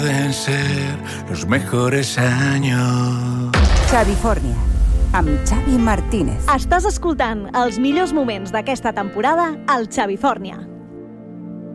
Pueden ser los mejores años. Xavifòrnia, amb Xavi Martínez. Estàs escoltant els millors moments d'aquesta temporada al Xavifòrnia.